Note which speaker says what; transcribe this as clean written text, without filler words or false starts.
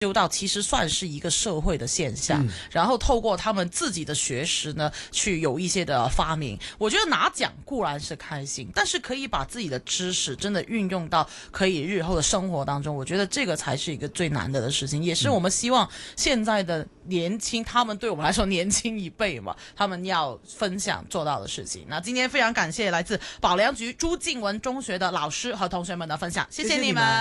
Speaker 1: 究到其實算是一個社會的現象，然後透過他們自己的學識呢，去有一些的發明。我覺得拿獎固然是開心，但是可以把自己的知識真的運用到可以日後的生活當中，我覺得這個才是一個最難得的事情，也是我們希望現在的年輕，他們對我們來說年輕一輩嘛，他們要分享做到的事情。那今天非常感謝來自保良局朱敬文中學的老師和同學們的分享，謝謝你們。